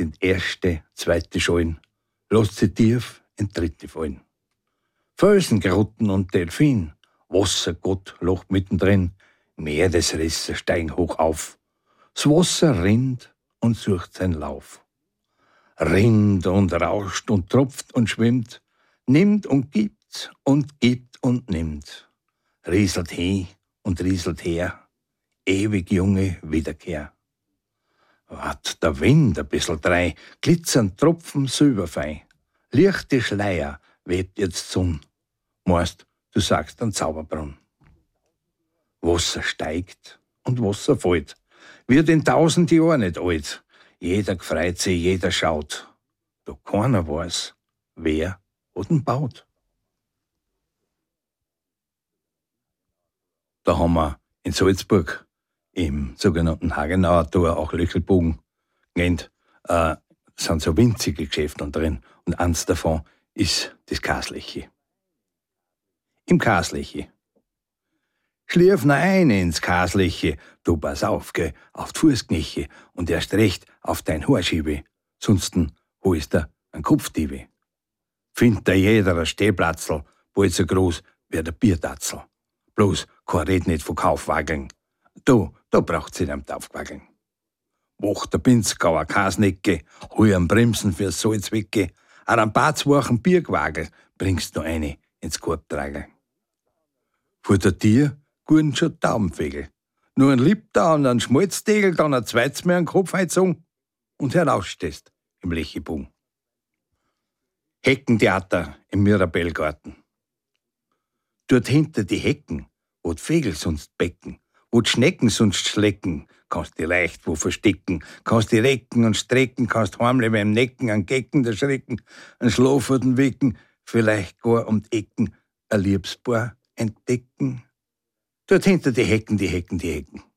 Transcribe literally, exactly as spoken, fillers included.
in die erste, zweite Schollen, lässt sie tief in die dritte fallen. Felsengrotten und Delfin, Wassergott lacht mittendrin, Meeresrisse steigen hoch auf. Das Wasser rinnt und sucht seinen Lauf. Rinnt und rauscht und tropft und schwimmt, nimmt und gibt und gibt und nimmt. Rieselt he und rieselt her, ewig junge Wiederkehr. Wat der Wind a bissl drei, glitzern Tropfen silberfein. Lichte Schleier weht jetzt Sonn. Meist, du sagst an Zauberbrunn. Wasser steigt und Wasser fällt, wird in tausend Jahren nicht alt. Jeder gefreut sich, jeder schaut. Doch keiner weiß, wer hat ihn baut. Da haben wir in Salzburg im sogenannten Hagenauer Tor, auch Löchelbogen genannt, äh, sind so winzige Geschäfte drin. Und eins davon ist das Kasleche. Im Kasleche. Schlierf na eine ins Kasleche, du pass auf, geh, auf die Fußkneche und erst recht auf dein Haarschiebe, sonsten holst du einen Kopfdiebe. Findet da jeder ein Stehplatzl, bald so groß wie der Biertatzel. Bloß kein Red nicht von Kaufwageln. Da, da braucht sie nicht aufwackeln. Wach der Pinzgauer Kasnecke, hol am Bremsen fürs Salzwecke, an ein paar Wochen Biergewagel bringst du eine ins Korbtragel. Vor der Tier gurten schon Taubenvögel. Nur ein Liebtau und ein Schmalztegel, dann ein zweites mehr an Kopfheizung und herausstehst im Lechebogen. Heckentheater im Mirabellgarten. Dort hinter die Hecken, wo die Vögel sonst becken, wo die Schnecken sonst schlecken, kannst die leicht wo verstecken, kannst die recken und strecken, kannst heimle beim Necken, an Gecken der Schrecken, an Schlafenden wecken, vielleicht gar um die Ecken ein Liebspaar entdecken. Dort hinter die Hecken, die Hecken, die Hecken.